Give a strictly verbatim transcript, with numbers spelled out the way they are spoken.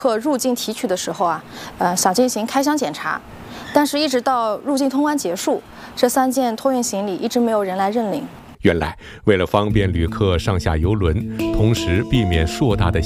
客入境提取的时候啊，呃，想进行开箱检查，但是一直到入境通关结束，这三件托运行李一直没有人来认领。 原来，为了方便旅客上下邮轮，同时避免硕大的